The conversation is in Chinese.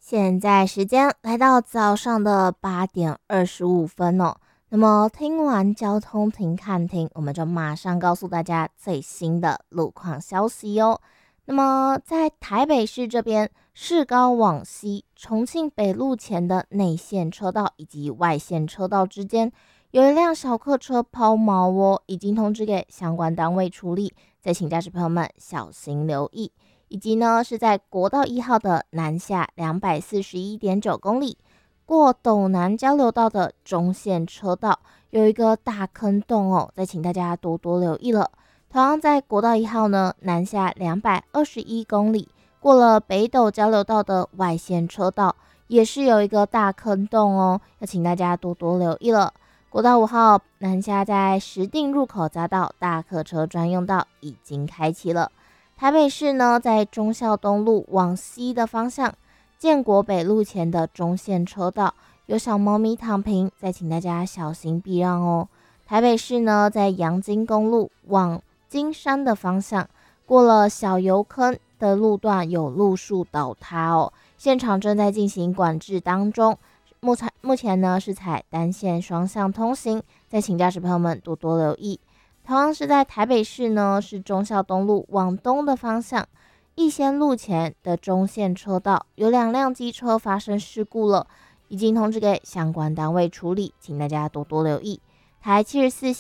现在时间来到早上的8点25分哦。那么听完交通停看停，我们就马上告诉大家最新的路况消息哦。那么在台北市这边，市高往西重庆北路前的内线车道以及外线车道之间，有一辆小客车抛锚哦，已经通知给相关单位处理，再请驾驶朋友们小心留意。以及呢是在国道1号的南下241.9公里，过斗南交流道的中线车道有一个大坑洞哦，再请大家多多留意了。同样在国道1号呢，南下221公里，过了北斗交流道的外线车道，也是有一个大坑洞哦，要请大家多多留意了。国道5号南下在石碇入口匝道大客车专用道已经开启了。台北市呢，在忠孝东路往西的方向，建国北路前的中线车道有小猫咪躺平，再请大家小心避让哦。台北市呢，在阳金公路往金山的方向，过了小油坑的路段有路树倒塌哦，现场正在进行管制当中。目前呢是采单线双向通行，再请驾驶朋友们多多留意。同样是在台北市呢，是忠孝东路往东的方向，逸仙路前的中线车道有2辆机车发生事故了，已经通知给相关单位处理，请大家多多留意。台74线